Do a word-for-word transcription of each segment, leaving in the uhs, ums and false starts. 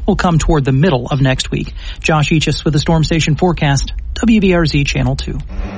will come toward the middle of next week. Josh Eachus with the Storm Station forecast, W B R Z Channel two.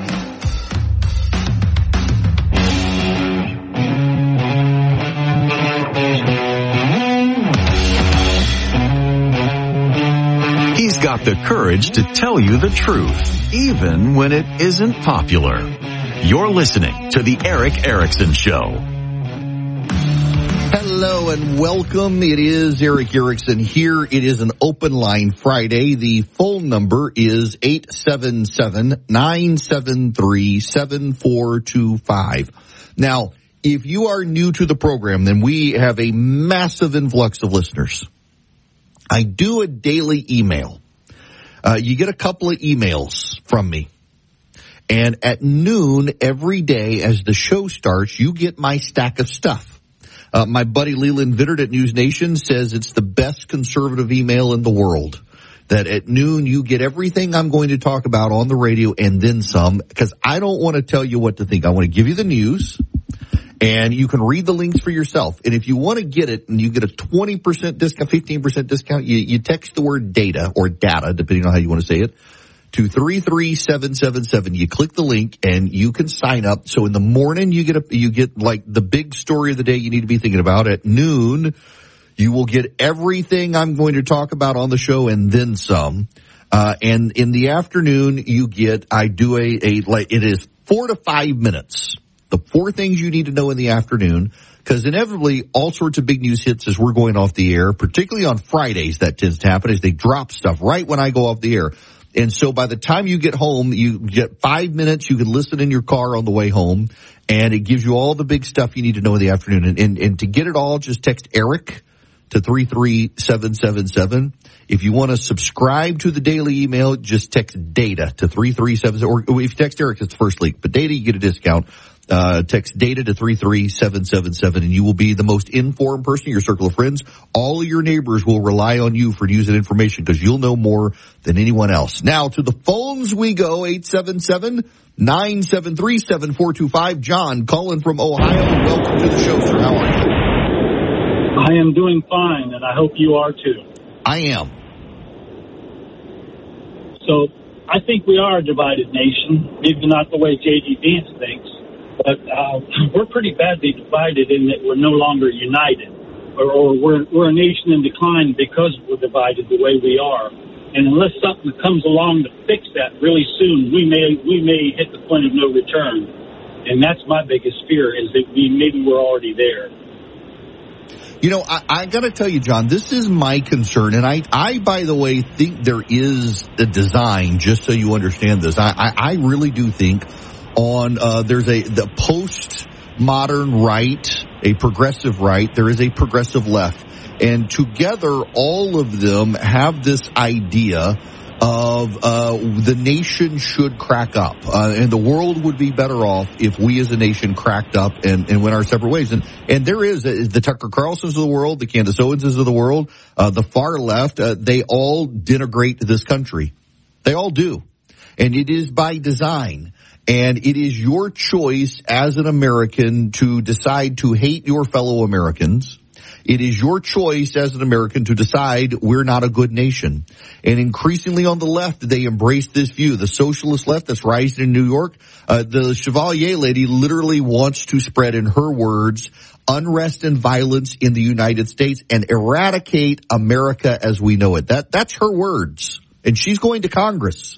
He's got the courage to tell you the truth, even when it isn't popular. You're listening to The Erick Erickson Show. Hello and welcome. It is Erick Erickson here. It is an open line Friday. The phone number is eight seven seven, nine seven three, seven four two five. Now, if you are new to the program, then we have a massive influx of listeners. I do a daily email. Uh, you get a couple of emails from me. And at noon every day as the show starts, you get my stack of stuff. Uh, my buddy Leland Vittert at News Nation says it's the best conservative email in the world. That at noon you get everything I'm going to talk about on the radio and then some, because I don't want to tell you what to think. I want to give you the news. And you can read the links for yourself. And if you want to get it and you get a twenty percent discount, fifteen percent discount, you, you text the word data or data, depending on how you want to say it, to three three seven seven seven. You click the link and you can sign up. So in the morning you get a, you get like the big story of the day you need to be thinking about. At noon, you will get everything I'm going to talk about on the show and then some. Uh, and in the afternoon, you get, I do a, a, like, it is four to five minutes. The four things you need to know in the afternoon, because inevitably all sorts of big news hits as we're going off the air, particularly on Fridays that tends to happen as they drop stuff right when I go off the air. And so by the time you get home, you get five minutes, you can listen in your car on the way home, and it gives you all the big stuff you need to know in the afternoon. And, and, and to get it all, just text Eric to three three seven seven seven. If you want to subscribe to the daily email, just text data to three three seven seven, or if you text Eric, it's the first link, but data, you get a discount. Uh, text data to three three seven seven seven and you will be the most informed person in your circle of friends. All of your neighbors will rely on you for news and information because you'll know more than anyone else. Now to the phones we go, eight seven seven, nine seven three, seven four two five. John calling from Ohio. Welcome to the show, sir. How are you? I am doing fine, and I hope you are too. I am. So I think we are a divided nation, maybe not the way J D. Vance thinks. But uh, we're pretty badly divided in that we're no longer united, or, or we're, we're a nation in decline because we're divided the way we are. And unless something comes along to fix that really soon, we may we may hit the point of no return. And that's my biggest fear, is that we maybe we're already there. You know, I, I got to tell you, John, this is my concern. And I, I, by the way, think there is a design, just so you understand this. I, I, I really do think on, uh, there's a, the post-modern right, a progressive right, there is a progressive left. And together, all of them have this idea of, uh, the nation should crack up. Uh, and the world would be better off if we as a nation cracked up and, and went our separate ways. And, and there is, uh, the Tucker Carlsons of the world, the Candace Owenses of the world, uh, the far left, uh, they all denigrate this country. They all do. And it is by design. And it is your choice as an American to decide to hate your fellow Americans. It is your choice as an American to decide we're not a good nation. And increasingly on the left, they embrace this view. The socialist left that's rising in New York, uh, the Chevalier lady literally wants to spread, in her words, unrest and violence in the United States and eradicate America as we know it. That, that's her words. And she's going to Congress.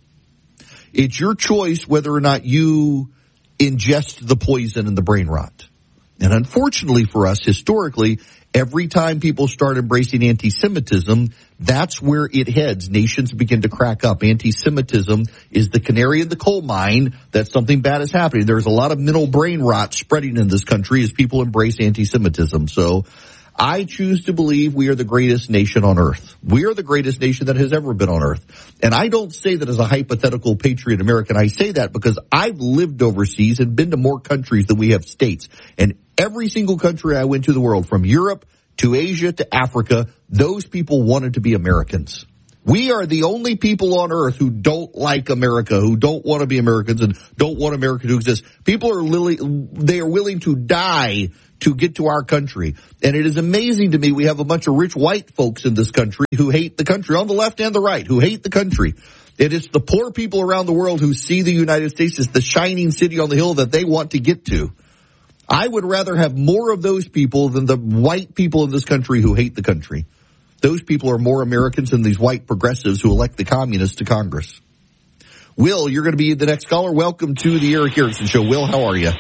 It's your choice whether or not you ingest the poison and the brain rot. And unfortunately for us, historically, every time people start embracing anti-Semitism, that's where it heads. Nations begin to crack up. Anti-Semitism is the canary in the coal mine that something bad is happening. There's a lot of mental brain rot spreading in this country as people embrace anti-Semitism. So I choose to believe we are the greatest nation on earth. We are the greatest nation that has ever been on earth. And I don't say that as a hypothetical patriot American. I say that because I've lived overseas and been to more countries than we have states. And every single country I went to in the world, from Europe to Asia to Africa, those people wanted to be Americans. We are the only people on earth who don't like America, who don't want to be Americans and don't want America to exist. People are literally, they are willing to die to get to our country. And it is amazing to me we have a bunch of rich white folks in this country who hate the country, on the left and the right, who hate the country. It is the poor people around the world who see the United States as the shining city on the hill that they want to get to. I would rather have more of those people than the white people in this country who hate the country. Those people are more Americans than these white progressives who elect the communists to Congress. Will, you're going to be the next caller. Welcome to the Eric Erickson Show. Will, how are you?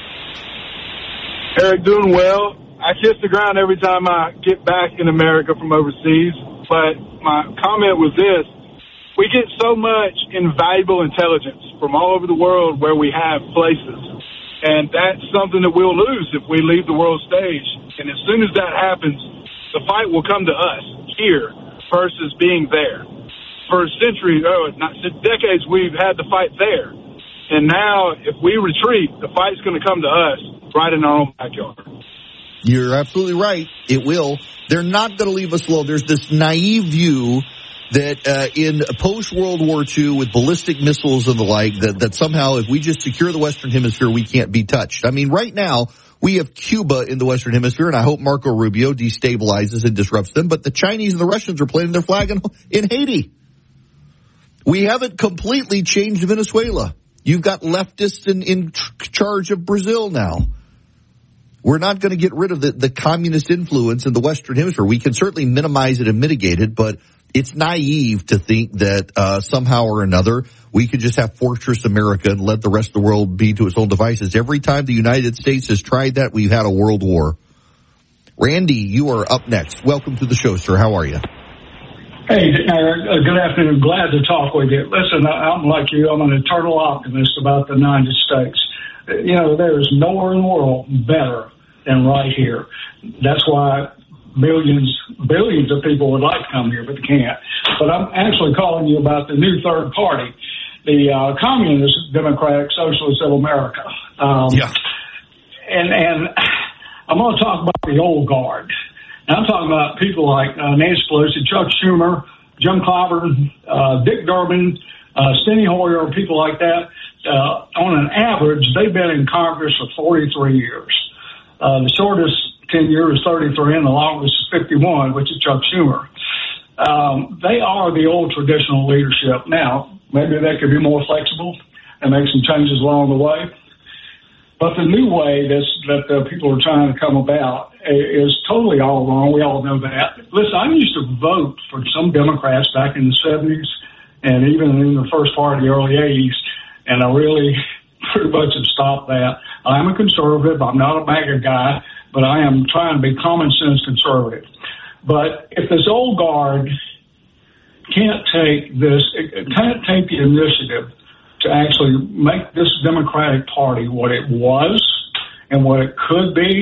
Eric, doing well. I kiss the ground every time I get back in America from overseas. But my comment was this. We get so much invaluable intelligence from all over the world where we have places. And that's something that we'll lose if we leave the world stage. And as soon as that happens, the fight will come to us here versus being there. For centuries, oh, not decades, we've had the fight there. And now, if we retreat, the fight's going to come to us right in our own backyard. You're absolutely right. It will. They're not going to leave us alone. There's this naive view that uh, in post-World War Two with ballistic missiles and the like, that, that somehow if we just secure the Western Hemisphere, we can't be touched. I mean, right now, we have Cuba in the Western Hemisphere, and I hope Marco Rubio destabilizes and disrupts them, but the Chinese and the Russians are planting their flag in, in Haiti. We haven't completely changed Venezuela. You've got leftists in, in charge of Brazil now. We're not going to get rid of the, the communist influence in the Western Hemisphere. We can certainly minimize it and mitigate it, but it's naive to think that uh, somehow or another we could just have Fortress America and let the rest of the world be to its own devices. Every time the United States has tried that, we've had a world war. Randy, you are up next. Welcome to the show, sir. How are you? Hey, Eric, uh, good afternoon. Glad to talk with you. Listen, I'm like you. I'm an eternal optimist about the United States. You know, there is nowhere in the world better than right here. That's why millions, billions of people would like to come here, but they can't. But I'm actually calling you about the new third party, the uh, Communist Democratic Socialists of America. Um, yeah. And, and I'm going to talk about the old guard. Now, I'm talking about people like uh, Nancy Pelosi, Chuck Schumer, Jim Clyburn, uh, Dick Durbin, uh, Steny Hoyer, people like that. Uh, on an average, they've been in Congress for forty-three years. Uh, the shortest tenure is thirty-three, and the longest is fifty-one, which is Chuck Schumer. Um, they are the old traditional leadership. Now, maybe they could be more flexible and make some changes along the way. But the new way that's, that the people are trying to come about is totally all wrong. We all know that. Listen, I used to vote for some Democrats back in the seventies and even in the first part of the early eighties, and I really pretty much have stopped that. I'm a conservative. I'm not a MAGA guy, but I am trying to be common sense conservative. But if this old guard can't take this, can't take the initiative to actually make this Democratic Party what it was and what it could be,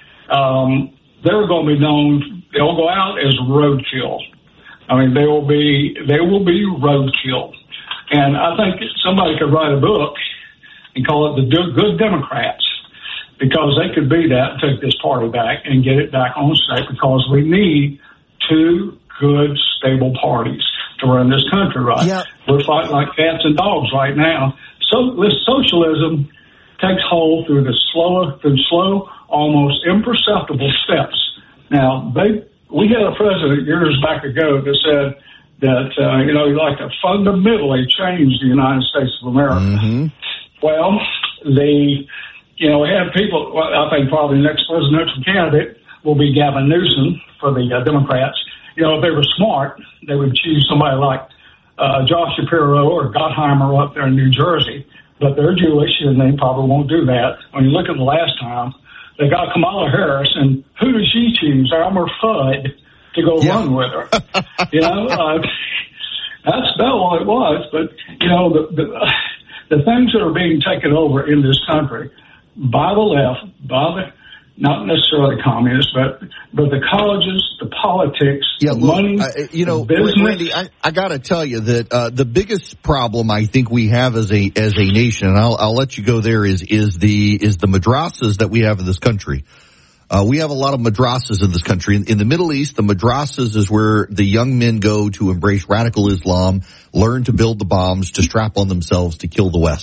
um, they're going to be known, they'll go out as roadkill. I mean, they will be, they will be roadkill. And I think somebody could write a book and call it The Good Democrats, because they could be that and take this party back and get it back on track, because we need two good, stable parties to run this country right. Yeah. We're fighting like cats and dogs right now. So this socialism takes hold through the slow, through slow, almost imperceptible steps. Now, they, we had a president years back ago that said that, uh, you know, he'd like to fundamentally change the United States of America. Mm-hmm. Well, the, you know, we have people, well, I think probably the next presidential candidate will be Gavin Newsom for the uh, Democrats. You know, if they were smart, they would choose somebody like uh, Josh Shapiro or Gottheimer up there in New Jersey. But they're Jewish, and they probably won't do that. When you look at the last time, they got Kamala Harris, and who did she choose? Elmer Fudd to go yeah. run with her. You know, uh, that's about all it was. But, you know, the, the, the things that are being taken over in this country by the left, by the not necessarily communists, but but the colleges, the politics, yeah, the look, money, uh, you know, business. Randy, I, I got to tell you that uh, the biggest problem I think we have as a as a nation, and I'll I'll let you go there, is is the is the madrasas that we have in this country. Uh, we have a lot of madrasas in this country. In, in the Middle East, the madrasas is where the young men go to embrace radical Islam, learn to build the bombs, to strap on themselves to kill the West.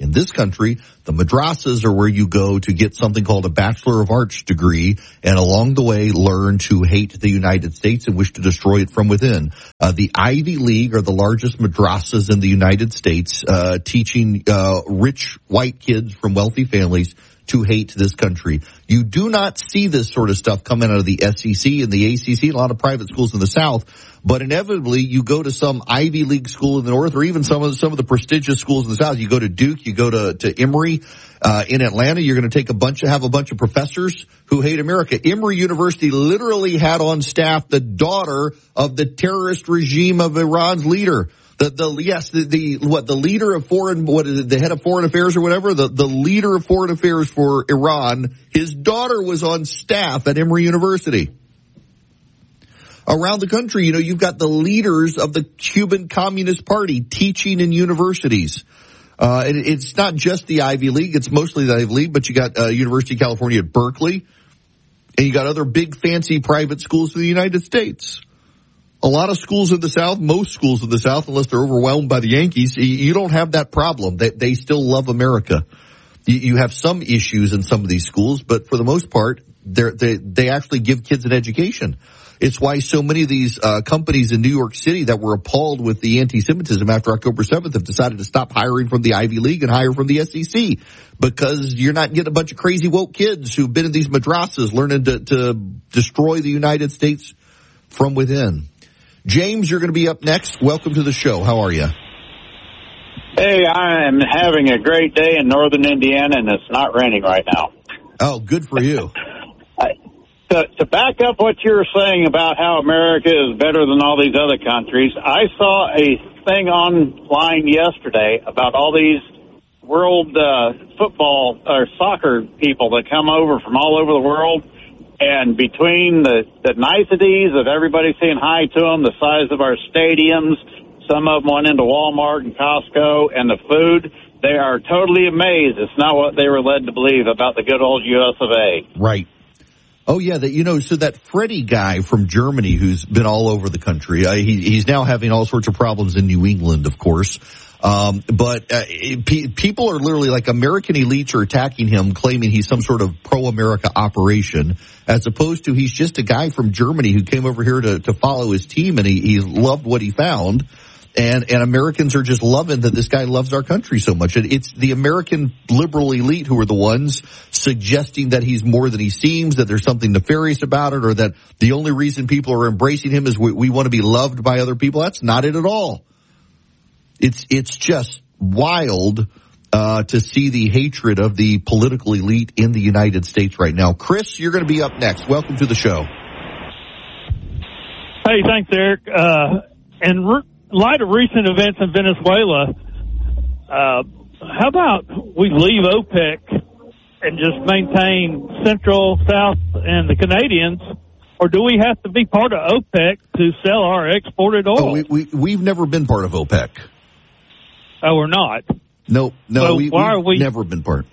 In this country, the madrasas are where you go to get something called a Bachelor of Arts degree, and along the way learn to hate the United States and wish to destroy it from within. Uh, the Ivy League are the largest madrasas in the United States, uh, teaching uh, rich white kids from wealthy families to hate this country. You do not see this sort of stuff coming out of the S E C and the A C C, a lot of private schools in the South, but inevitably you go to some Ivy League school in the North, or even some of the, some of the prestigious schools in the South. You go to Duke, you go to, to Emory, uh, in Atlanta, you're going to take a bunch of, have a bunch of professors who hate America. Emory University literally had on staff the daughter of the terrorist regime of Iran's leader. The, the, yes, the, the, what, the leader of foreign, what is it, the head of foreign affairs or whatever, the, the leader of foreign affairs for Iran, his daughter was on staff at Emory University. Around the country, you know, you've got the leaders of the Cuban Communist Party teaching in universities. Uh, and it's not just the Ivy League, it's mostly the Ivy League, but you got, uh, University of California at Berkeley, and you got other big fancy private schools in the United States. A lot of schools in the South, most schools in the South, unless they're overwhelmed by the Yankees, you don't have that problem. They, they still love America. You, you have some issues in some of these schools, but for the most part, they're, they they actually give kids an education. It's why so many of these uh, companies in New York City that were appalled with the anti-Semitism after October seventh have decided to stop hiring from the Ivy League and hire from the S E C, because you're not getting a bunch of crazy woke kids who've been in these madrasas learning to, to destroy the United States from within. James, you're going to be up next. Welcome to the show. How are you? Hey, I am having a great day in northern Indiana, and it's not raining right now. Oh, good for you. I, to, to back up what you were saying about how America is better than all these other countries, I saw a thing online yesterday about all these world uh, football or soccer people that come over from all over the world. And between the, the niceties of everybody saying hi to them, the size of our stadiums, some of them went into Walmart and Costco, and the food, they are totally amazed. It's not what they were led to believe about the good old U S of A. Right. Oh, yeah, that, you know, so that Freddie guy from Germany who's been all over the country, uh, he, he's now having all sorts of problems in New England, of course. Um, but uh, pe- people are literally like American elites are attacking him, claiming he's some sort of pro-America operation, as opposed to he's just a guy from Germany who came over here to, to follow his team, and he, he loved what he found. And, and Americans are just loving that this guy loves our country so much. And it's the American liberal elite who are the ones suggesting that he's more than he seems, that there's something nefarious about it, or that the only reason people are embracing him is we, we want to be loved by other people. That's not it at all. It's it's just wild uh to see the hatred of the political elite in the United States right now. Chris, you're going to be up next. Welcome to the show. Hey, thanks, Eric. Uh, in re- light of recent events in Venezuela, uh, how about we leave OPEC and just maintain Central, South, and the Canadians? Or do we have to be part of OPEC to sell our exported oil? Oh, we, we, we've never been part of OPEC. Oh, we're not? No, no, so we, why we've are we, never been part.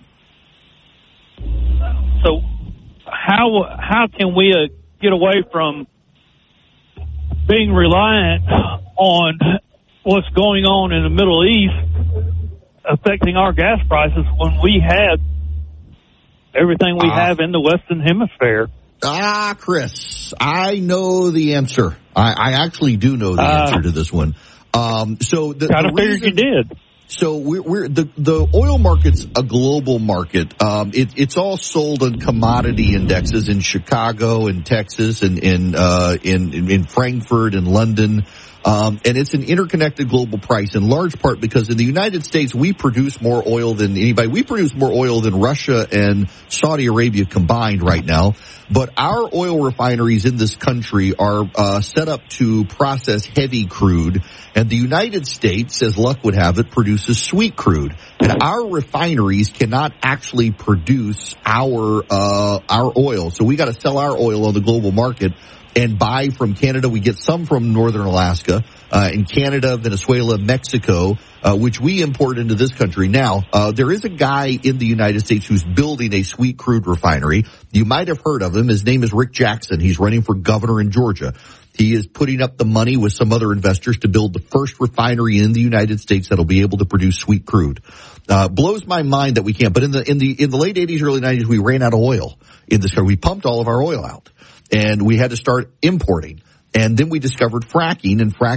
So how how can we uh, get away from being reliant on what's going on in the Middle East affecting our gas prices when we have everything we ah. have in the Western Hemisphere? Ah, Chris, I know the answer. I, I actually do know the uh, answer to this one. Um, so the, kind of the figured reason, you did. So we're, we're the the oil market's a global market. Um, it, it's all sold on commodity indexes in Chicago and Texas and in uh, in in Frankfurt and London. Um, and it's an interconnected global price in large part because in the United States, we produce more oil than anybody. We produce more oil than Russia and Saudi Arabia combined right now. But our oil refineries in this country are uh, set up to process heavy crude. And the United States, as luck would have it, produces sweet crude. And our refineries cannot actually produce our uh, our oil. So we got to sell our oil on the global market and buy from Canada. We get some from northern Alaska, uh, in Canada, Venezuela, Mexico, uh, which we import into this country. Now, uh, there is a guy in the United States who's building a sweet crude refinery. You might have heard of him. His name is Rick Jackson. He's running for governor in Georgia. He is putting up the money with some other investors to build the first refinery in the United States that'll be able to produce sweet crude. Uh, blows my mind that we can't. But in the in the in the late eighties, early nineties, we ran out of oil in this country. We pumped all of our oil out, and we had to start importing. And then we discovered fracking, and fracking